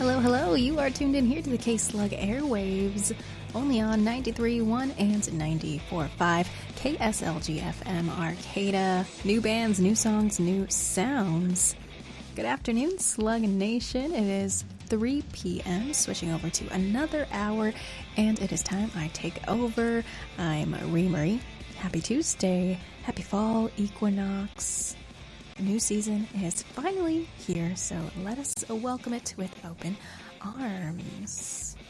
Hello. You are tuned in here to the K-Slug Airwaves, only on 93.1 and 94.5 KSLG FM Arcata. New bands, new songs, new sounds. Good afternoon, Slug Nation. It is 3 p.m., switching over to another hour, and it is time I take over. I'm Reemery. Happy Tuesday. Happy fall equinox. The new season is finally here, so let us welcome it with open arms.